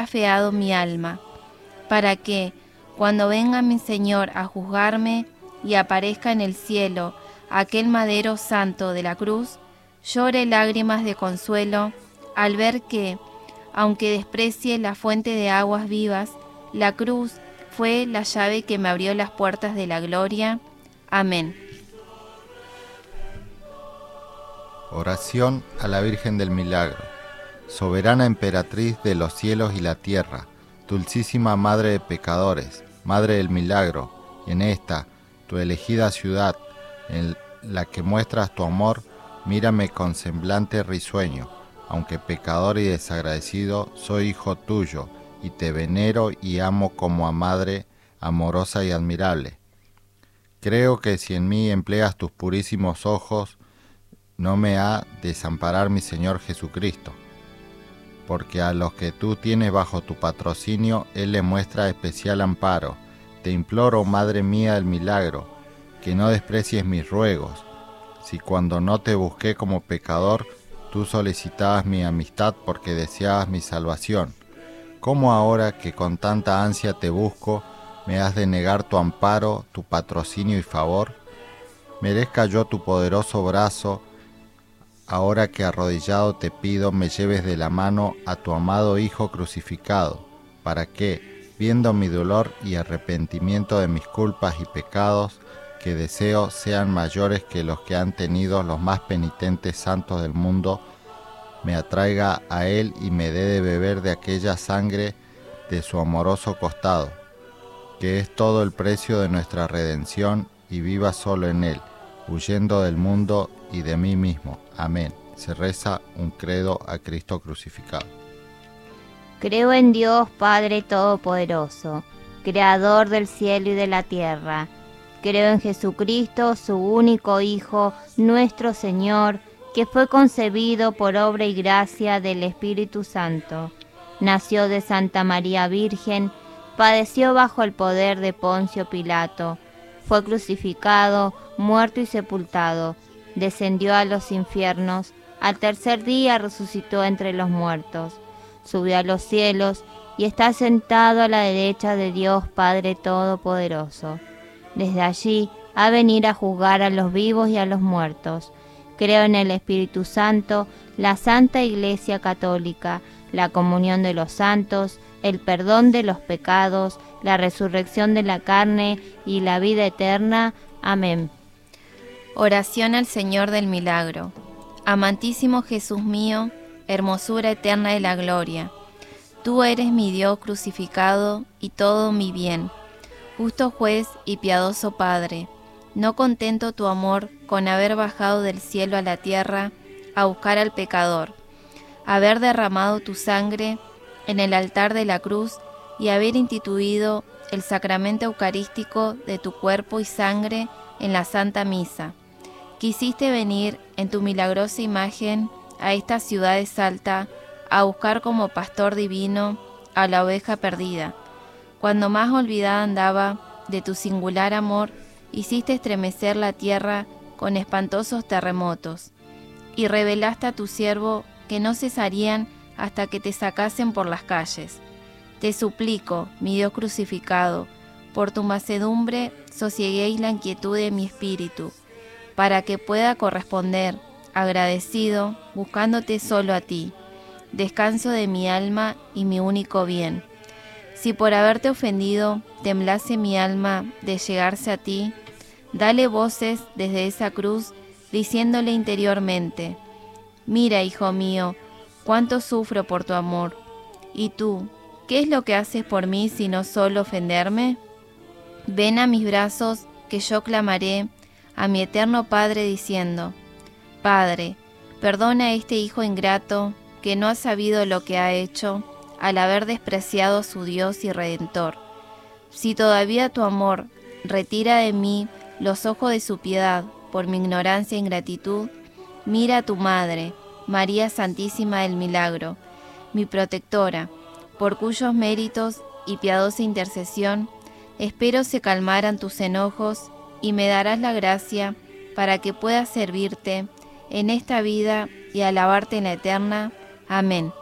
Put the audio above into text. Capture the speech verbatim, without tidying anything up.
afeado mi alma, para que, cuando venga mi Señor a juzgarme y aparezca en el cielo aquel madero santo de la cruz, llore lágrimas de consuelo al ver que, aunque desprecie la fuente de aguas vivas, la cruz fue la llave que me abrió las puertas de la gloria. Amén. Oración a la Virgen del Milagro. Soberana emperatriz de los cielos y la tierra, dulcísima madre de pecadores, madre del milagro, en esta, tu elegida ciudad, en la que muestras tu amor, mírame con semblante risueño, aunque pecador y desagradecido, soy hijo tuyo, y te venero y amo como a madre amorosa y admirable. Creo que si en mí empleas tus purísimos ojos, no me ha de desamparar mi Señor Jesucristo, porque a los que tú tienes bajo tu patrocinio, Él les muestra especial amparo. Te imploro, Madre mía del milagro, que no desprecies mis ruegos. Si cuando no te busqué como pecador, tú solicitabas mi amistad porque deseabas mi salvación, ¿cómo ahora que con tanta ansia te busco, me has de negar tu amparo, tu patrocinio y favor? Merezca yo tu poderoso brazo, ahora que arrodillado te pido me lleves de la mano a tu amado Hijo crucificado, para que, viendo mi dolor y arrepentimiento de mis culpas y pecados, que deseo sean mayores que los que han tenido los más penitentes santos del mundo, me atraiga a Él y me dé de beber de aquella sangre de su amoroso costado, que es todo el precio de nuestra redención, y viva solo en Él, huyendo del mundo y de mí mismo. Amén. Se reza un credo a Cristo crucificado. Creo en Dios Padre Todopoderoso, Creador del cielo y de la tierra. Creo en Jesucristo, su único Hijo, nuestro Señor, que fue concebido por obra y gracia del Espíritu Santo. Nació de Santa María Virgen, padeció bajo el poder de Poncio Pilato, fue crucificado, muerto y sepultado, descendió a los infiernos, al tercer día resucitó entre los muertos, subió a los cielos y está sentado a la derecha de Dios Padre Todopoderoso. Desde allí ha de venir a juzgar a los vivos y a los muertos. Creo en el Espíritu Santo, la Santa Iglesia Católica, la comunión de los santos, el perdón de los pecados, la resurrección de la carne y la vida eterna. Amén. Oración al Señor del Milagro. Amantísimo Jesús mío, hermosura eterna de la gloria, tú eres mi Dios crucificado y todo mi bien. Justo juez y piadoso Padre, no contento tu amor con haber bajado del cielo a la tierra a buscar al pecador, haber derramado tu sangre en el altar de la cruz y haber instituido el sacramento eucarístico de tu cuerpo y sangre en la Santa Misa. Quisiste venir en tu milagrosa imagen a esta ciudad de Salta a buscar como pastor divino a la oveja perdida. Cuando más olvidada andaba de tu singular amor, hiciste estremecer la tierra con espantosos terremotos, y revelaste a tu siervo que no cesarían hasta que te sacasen por las calles. Te suplico, mi Dios crucificado, por tu mansedumbre sosieguéis la inquietud de mi espíritu, para que pueda corresponder, agradecido, buscándote solo a ti, descanso de mi alma y mi único bien. Si por haberte ofendido temblase mi alma de llegarse a ti, dale voces desde esa cruz, diciéndole interiormente: mira, hijo mío, cuánto sufro por tu amor. ¿Y tú, qué es lo que haces por mí sino solo ofenderme? Ven a mis brazos, que yo clamaré a mi eterno Padre diciendo: Padre, perdona a este hijo ingrato que no ha sabido lo que ha hecho al haber despreciado a su Dios y Redentor. Si todavía tu amor retira de mí los ojos de su piedad por mi ignorancia e ingratitud, mira a tu Madre, María Santísima del Milagro, mi protectora, por cuyos méritos y piadosa intercesión espero se calmaran tus enojos y me darás la gracia para que pueda servirte en esta vida y alabarte en la eterna. Amén.